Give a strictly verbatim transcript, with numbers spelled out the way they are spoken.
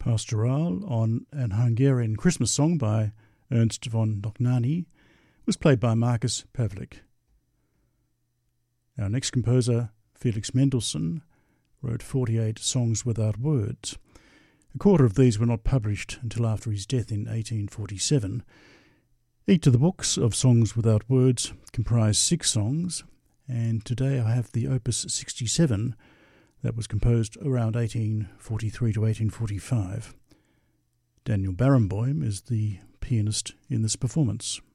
Pastoral on an Hungarian Christmas song by Ernst von Dohnányi was played by Markus Pavlik. Our next composer, Felix Mendelssohn, wrote forty-eight songs without words. A quarter of these were not published until after his death in eighteen forty-seven. Each of the books of Songs Without Words comprise six songs, and today I have the Opus sixty-seven that was composed around eighteen forty-three to eighteen forty-five. Daniel Barenboim is the pianist in this performance.